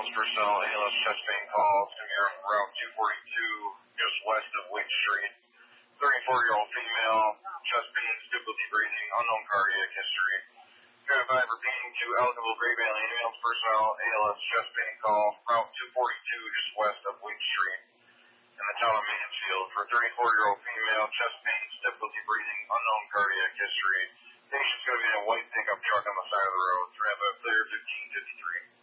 ambulance personnel, ALS chest pain call. It's going to be on Route 242, just west of Wake Street. 34-year-old female, chest pain, difficulty breathing, unknown cardiac history. 5 repeating to eligible Great Valley ambulance personnel, ALS chest pain call. Route 242, just west of Wake Street. In the town of Mansfield for 34-year-old female, chest pain, difficulty breathing, unknown cardiac history. Patient's going to be in a white pickup truck on the side of the road. Traffic clear 1553.